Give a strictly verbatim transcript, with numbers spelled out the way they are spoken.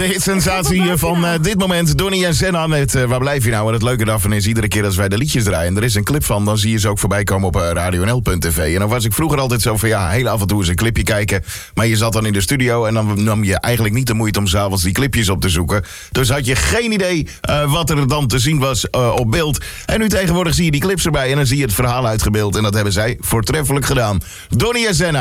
De hitsensatie van uh, dit moment, Donny en Senna met uh, Waar blijf je nou? En het leuke daarvan is, iedere keer als wij de liedjes draaien... er is een clip van, dan zie je ze ook voorbij komen op uh, radio n l punt t v. En dan was ik vroeger altijd zo van, ja, heel af en toe eens een clipje kijken... maar je zat dan in de studio en dan nam je eigenlijk niet de moeite... om s'avonds die clipjes op te zoeken. Dus had je geen idee uh, wat er dan te zien was uh, op beeld. En nu tegenwoordig zie je die clips erbij en dan zie je het verhaal uitgebeeld... en dat hebben zij voortreffelijk gedaan. Donny en Senna.